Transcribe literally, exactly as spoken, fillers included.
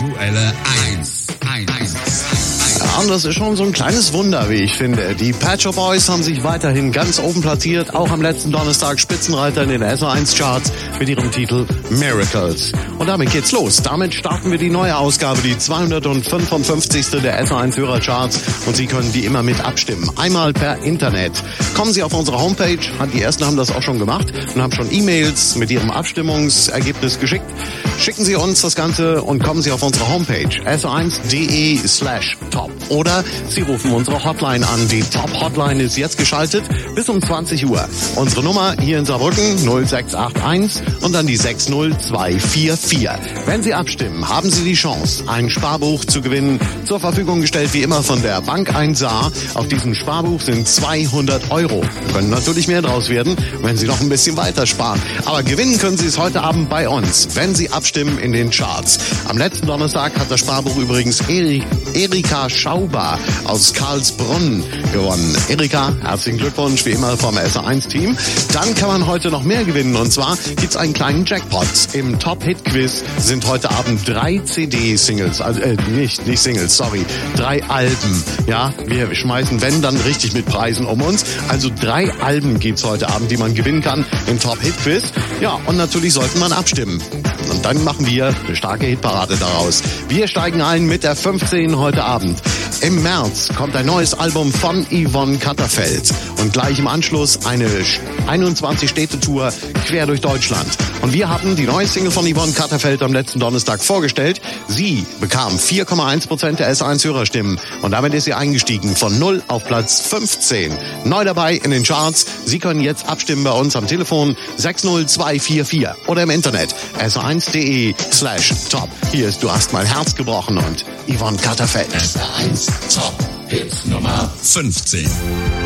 Aktuelle eins. eins. Ja, und das ist schon so ein kleines Wunder, wie ich finde. Die Pet Shop Boys haben sich weiterhin ganz oben platziert, auch am letzten Donnerstag Spitzenreiter in den S O eins Charts mit ihrem Titel Miracles. Und damit geht's los. Damit starten wir die neue Ausgabe, die zweihundertfünfundfünfzigste der S O eins Hörercharts, und Sie können wie immer mit abstimmen. Einmal per Internet. Kommen Sie auf unsere Homepage. Die ersten haben das auch schon gemacht und haben schon E-Mails mit ihrem Abstimmungsergebnis geschickt. Schicken Sie uns das Ganze und kommen Sie auf unsere Homepage S O eins punkt de slash top. Oder Sie rufen unsere Hotline an. Die Top-Hotline ist jetzt geschaltet bis um zwanzig Uhr. Unsere Nummer hier in Saarbrücken null sechs acht eins und dann die sechs null zwei vier vier. Wenn Sie abstimmen, haben Sie die Chance, ein Sparbuch zu gewinnen. Zur Verfügung gestellt wie immer von der Bank eins Saar. Auf diesem Sparbuch sind zweihundert Euro. Können natürlich mehr draus werden, wenn Sie noch ein bisschen weiter sparen. Aber gewinnen können Sie es heute Abend bei uns, wenn Sie abstimmen in den Charts. Am letzten Donnerstag hat das Sparbuch übrigens Eri- Erika Schauber aus Karlsbrunn gewonnen. Erika, herzlichen Glückwunsch wie immer vom S O eins Team. Dann kann man heute noch mehr gewinnen, und zwar gibt's einen kleinen Jackpot. Im Top-Hit-Quiz sind heute Abend drei C D-Singles, also äh, nicht, nicht Singles, sorry, drei Alben. Ja, wir schmeißen, wenn, dann richtig mit Preisen um uns. Also drei Alben gibt's heute Abend, die man gewinnen kann im Top-Hit-Quiz. Ja, und natürlich sollte man abstimmen. Und dann machen wir eine starke Hitparade daraus. Wir steigen ein mit der fünfzehn heute Abend. Im März kommt ein neues Album von Yvonne Katterfeld. Und gleich im Anschluss eine einundzwanzig-Städte-Tour quer durch Deutschland. Und wir hatten die neue Single von Yvonne Katterfeld am letzten Donnerstag vorgestellt. Sie bekam vier Komma eins Prozent der S O eins Hörerstimmen. Und damit ist sie eingestiegen von null auf Platz fünfzehn. Neu dabei in den Charts. Sie können jetzt abstimmen bei uns am Telefon sechs null zwei vier vier oder im Internet S O eins punkt de slash top. Hier ist Du hast mein Herz gebrochen und Yvonne Katterfeld. S O eins Top Hit Nummer fünfzehn.